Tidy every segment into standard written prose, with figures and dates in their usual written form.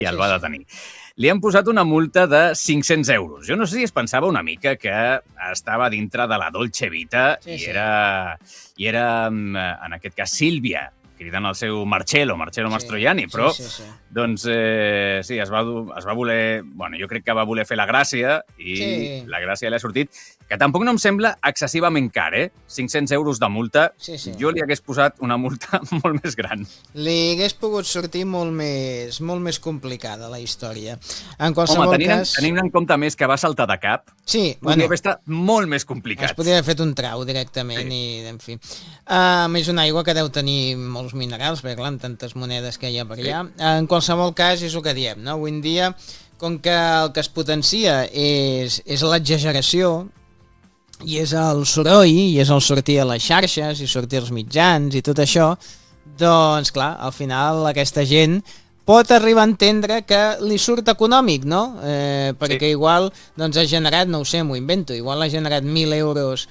i el va detenir. Li han posat una multa de 500 euros. Jo no sé si es pensava una mica que estava dintre de la Dolce Vita i era, en aquest cas, Sílvia, cridant el seu Marcello Mastroianni, però doncs sí, es va voler... Bueno, jo crec que va voler fer la gràcia i la gràcia li ha sortit, que tampoc no em sembla excessivament car, 500 euros de multa. Jo li hagués posat una multa molt més gran. Li hagués pogut sortir molt més complicada la història. En qualsevol cas... Tenint en compte més que va saltar de cap, podria haver estat molt més complicat. Es podria haver fet un trau directament i, en fi. Més una aigua que deu tenir molts minerals, perquè clar, amb tantes monedes que hi ha per allà. En qualsevol cas, és el que diem, no? Avui en dia, com que el que es potencia és l'exageració, i és el soroll, i és el sortir a les xarxes, i sortir als mitjans, i tot això, doncs, clar, al final aquesta gent pot arribar a entendre que li surt econòmic, no? Perquè igual doncs, ha generat, no ho sé, m'ho invento, igual ha generat 1.000 euros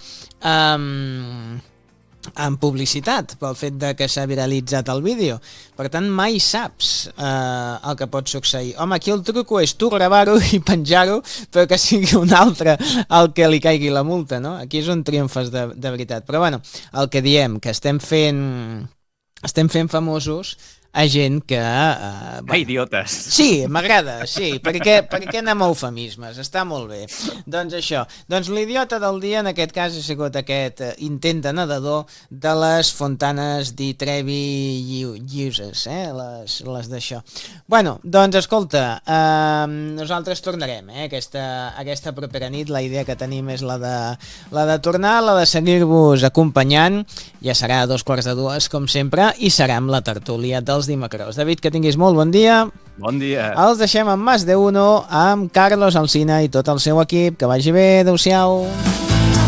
en publicitat pel fet de que s'ha viralitzat el vídeo. Per tant, mai saps el que pot succeir. Home, aquí el truco és tu gravar-ho i penjar-ho, però que sigui un altre el que li caigui la multa, no? Aquí és on triomfes de veritat. Però bueno, el que diem, que estem fent famosos a gent que... idiotes. Sí, m'agrada, sí, perquè anem a eufemismes, està molt bé. Doncs això, doncs l'idiota del dia en aquest cas ha sigut aquest intent de nedador de les Fontanes di Trevi Lliuses, les d'això. Bueno, doncs escolta, nosaltres tornarem, aquesta propera nit, la idea que tenim és la de tornar, la de seguir-vos acompanyant, ja serà a 2:45, com sempre, i serà amb la tertúlia dels dimecres. David, que tinguis molt bon dia. Bon dia. Els deixem amb Más de Uno, amb Carlos Alsina i tot el seu equip. Que vagi bé, adeu-siau.